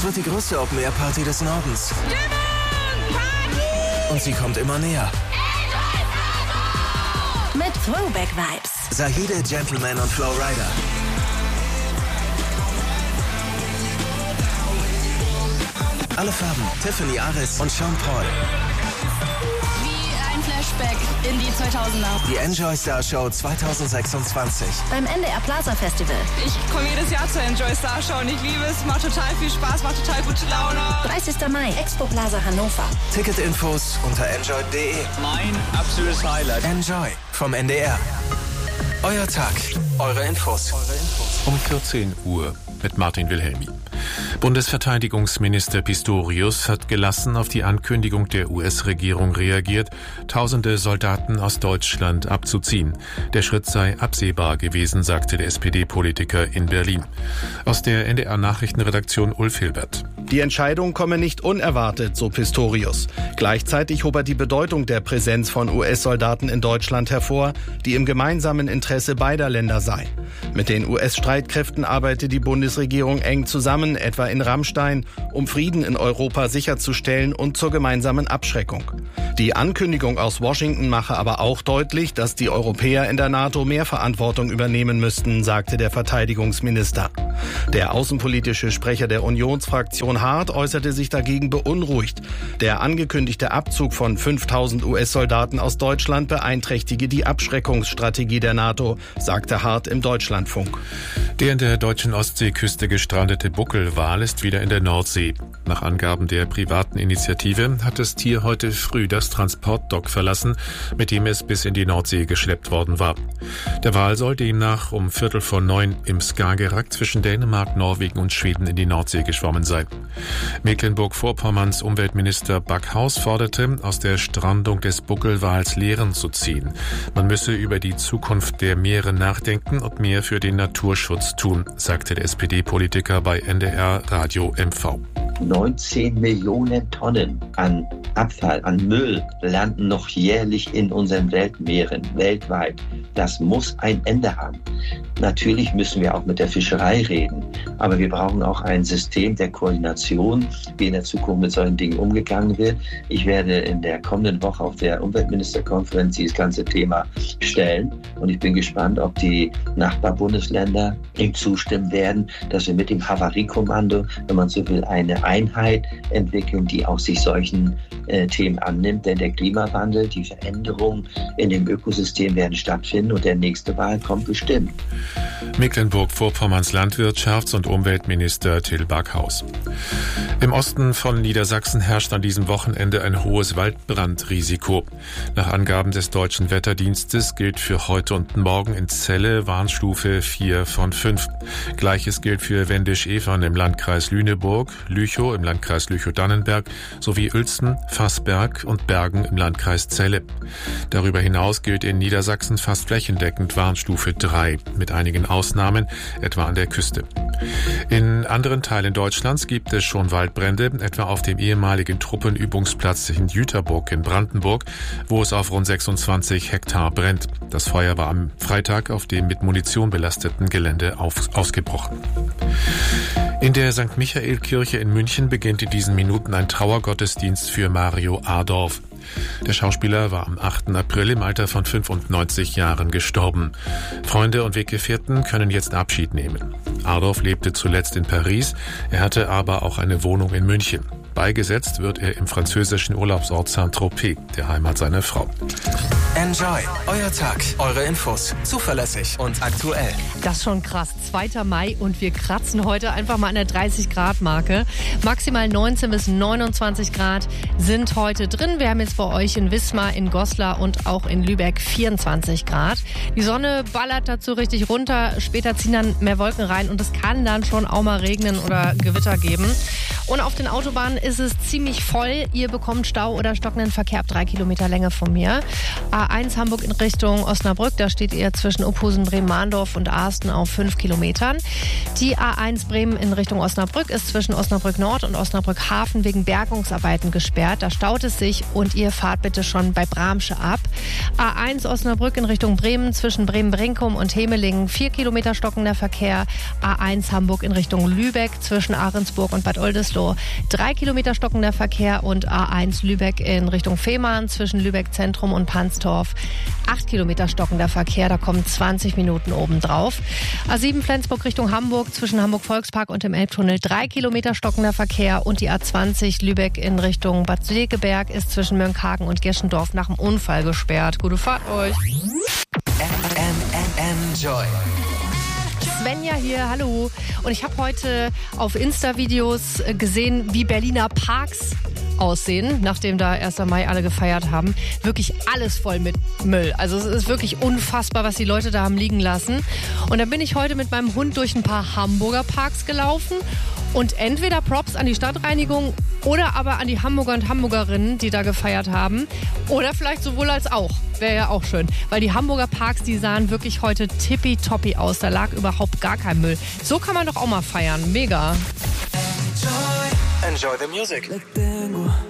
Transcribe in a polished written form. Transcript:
Es wird die größte Open-Air-Party des Nordens. Und sie kommt immer näher. Mit Throwback-Vibes. Zahide, Gentleman und Flow Rider. Alle Farben, Tiffany Aris und Sean Paul. Wie ein Flashback in die 2000er. Die Enjoy Star Show 2026. Beim NDR Plaza Festival. Ich komme jedes Jahr zur Enjoy Star Show und ich liebe es. Macht total viel Spaß, macht total gute Laune. 30. Mai, Expo Plaza Hannover. Ticketinfos unter enjoy.de. Mein absolutes Highlight. Enjoy vom NDR. Euer Tag, eure Infos. Um 14 Uhr mit Martin Wilhelmi. Bundesverteidigungsminister Pistorius hat gelassen auf die Ankündigung der US-Regierung reagiert, tausende Soldaten aus Deutschland abzuziehen. Der Schritt sei absehbar gewesen, sagte der SPD-Politiker in Berlin. Aus der NDR-Nachrichtenredaktion Ulf Hilbert. Die Entscheidung komme nicht unerwartet, so Pistorius. Gleichzeitig hob er die Bedeutung der Präsenz von US-Soldaten in Deutschland hervor, die im gemeinsamen Interesse beider Länder sei. Mit den US-Streitkräften arbeite die Bundesregierung eng zusammen, etwa in Ramstein, um Frieden in Europa sicherzustellen und zur gemeinsamen Abschreckung. Die Ankündigung aus Washington mache aber auch deutlich, dass die Europäer in der NATO mehr Verantwortung übernehmen müssten, sagte der Verteidigungsminister. Der außenpolitische Sprecher der Unionsfraktion Hart äußerte sich dagegen beunruhigt. Der angekündigte Abzug von 5000 US-Soldaten aus Deutschland beeinträchtige die Abschreckungsstrategie der NATO, sagte Hart im Deutschlandfunk. Der in der deutschen Ostseeküste gestrandete Buckelwal ist wieder in der Nordsee. Nach Angaben der privaten Initiative hat das Tier heute früh das Transportdock verlassen, mit dem es bis in die Nordsee geschleppt worden war. Der Wal soll demnach um 8:45 im Skagerrak zwischen Dänemark, Norwegen und Schweden in die Nordsee geschwommen sein. Mecklenburg-Vorpommerns Umweltminister Backhaus forderte, aus der Strandung des Buckelwals Lehren zu ziehen. Man müsse über die Zukunft der Meere nachdenken und mehr für den Naturschutz tun, sagte der SPD-Politiker bei NDR Radio MV. 19 Millionen Tonnen an Abfall, an Müll landen noch jährlich in unseren Weltmeeren, weltweit. Das muss ein Ende haben. Natürlich müssen wir auch mit der Fischerei reden, aber wir brauchen auch ein System der Koordination, wie in der Zukunft mit solchen Dingen umgegangen wird. Ich werde in der kommenden Woche auf der Umweltministerkonferenz dieses ganze Thema stellen und ich bin gespannt, ob die Nachbarbundesländer ihm zustimmen werden, dass wir mit dem Havariekommando, wenn man so will, eine Einheit entwickeln, die auch sich solchen Themen annimmt. Denn der Klimawandel, die Veränderungen in dem Ökosystem werden stattfinden und der nächste Wahl kommt bestimmt. Mecklenburg-Vorpommerns Landwirtschafts- und Umweltminister Till Backhaus. Im Osten von Niedersachsen herrscht an diesem Wochenende ein hohes Waldbrandrisiko. Nach Angaben des Deutschen Wetterdienstes gilt für heute und morgen in Celle Warnstufe 4 von 5. Gleiches gilt für Wendisch-Evern im Landkreis Lüneburg, Lüchow im Landkreis Lüchow-Dannenberg sowie Uelzen, Fassberg und Bergen im Landkreis Celle. Darüber hinaus gilt in Niedersachsen fast flächendeckend Warnstufe 3, mit einigen Ausnahmen, etwa an der Küste. In anderen Teilen Deutschlands gibt es schon Waldbrände, etwa auf dem ehemaligen Truppenübungsplatz in Jüterburg in Brandenburg, wo es auf rund 26 Hektar brennt. Das Feuer war am Freitag auf dem mit Munition belasteten Gelände ausgebrochen. In der St. Michael-Kirche in München beginnt in diesen Minuten ein Trauergottesdienst für Mario Adorf. Der Schauspieler war am 8. April im Alter von 95 Jahren gestorben. Freunde und Weggefährten können jetzt Abschied nehmen. Adorf lebte zuletzt in Paris, er hatte aber auch eine Wohnung in München. Beigesetzt wird er im französischen Urlaubsort Saint-Tropez, der Heimat seiner Frau. Enjoy, euer Tag, eure Infos, zuverlässig und aktuell. Das ist schon krass. 2. Mai und wir kratzen heute einfach mal an der 30-Grad-Marke. Maximal 19 bis 29 Grad sind heute drin. Wir haben jetzt bei euch in Wismar, in Goslar und auch in Lübeck 24 Grad. Die Sonne ballert dazu richtig runter. Später ziehen dann mehr Wolken rein und es kann dann schon auch mal regnen oder Gewitter geben. Und auf den Autobahnen ist es ziemlich voll. Ihr bekommt Stau oder stockenden Verkehr ab 3 Kilometer Länge von mir. A1 Hamburg in Richtung Osnabrück, da steht ihr zwischen Uphusen, Bremen-Mahndorf und Arsten auf 5 Kilometern. Die A1 Bremen in Richtung Osnabrück ist zwischen Osnabrück Nord und Osnabrück Hafen wegen Bergungsarbeiten gesperrt. Da staut es sich und ihr fahrt bitte schon bei Bramsche ab. A1 Osnabrück in Richtung Bremen zwischen Bremen-Brinkum und Hemelingen 4 Kilometer stockender Verkehr. A1 Hamburg in Richtung Lübeck zwischen Ahrensburg und Bad Oldesloe Güstrow. 3 Kilometer stockender Verkehr und A1 Lübeck in Richtung Fehmarn zwischen Lübeck Zentrum und Pansdorf. 8 Kilometer stockender Verkehr, da kommen 20 Minuten obendrauf. A7 Flensburg Richtung Hamburg zwischen Hamburg Volkspark und dem Elbtunnel. 3 Kilometer stockender Verkehr und die A20 Lübeck in Richtung Bad Segeberg ist zwischen Mönchhagen und Girschendorf nach dem Unfall gesperrt. Gute Fahrt euch. Enjoy. Svenja hier, hallo. Und ich habe heute auf Insta-Videos gesehen, wie Berliner Parks aussehen, nachdem da 1. Mai alle gefeiert haben. Wirklich alles voll mit Müll. Also es ist wirklich unfassbar, was die Leute da haben liegen lassen. Und dann bin ich heute mit meinem Hund durch ein paar Hamburger Parks gelaufen. Und entweder Props an die Stadtreinigung oder aber an die Hamburger und Hamburgerinnen, die da gefeiert haben. Oder vielleicht sowohl als auch. Wäre ja auch schön. Weil die Hamburger Parks, die sahen wirklich heute tippitoppi aus. Da lag überhaupt gar kein Müll. So kann man doch auch mal feiern. Mega. Enjoy the music.